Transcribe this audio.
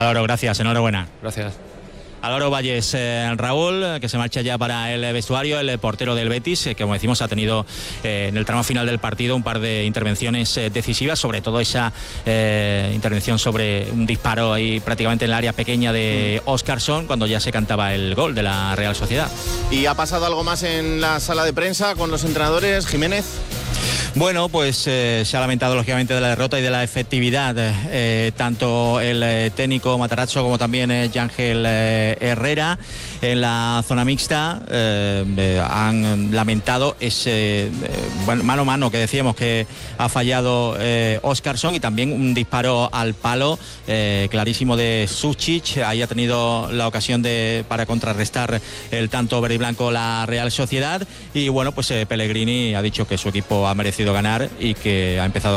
Álvaro, gracias, enhorabuena. Gracias. Álvaro Valles, Raúl, que se marcha ya para el vestuario, el portero del Betis, que como decimos ha tenido en el tramo final del partido un par de intervenciones decisivas, sobre todo esa intervención sobre un disparo ahí prácticamente en el área pequeña de Óscarson, cuando ya se cantaba el gol de la Real Sociedad. ¿Y ha pasado algo más en la sala de prensa con los entrenadores, Jiménez? Bueno, pues se ha lamentado lógicamente de la derrota y de la efectividad. Tanto el técnico Matarazzo como también Yángel Herrera en la zona mixta han lamentado ese mano a mano que decíamos que ha fallado Óscarson, y también un disparo al palo clarísimo de Sucic. Ahí ha tenido la ocasión para contrarrestar el tanto verde y blanco la Real Sociedad. Y bueno, pues Pellegrini ha dicho que su equipo ha merecido ganar y que ha empezado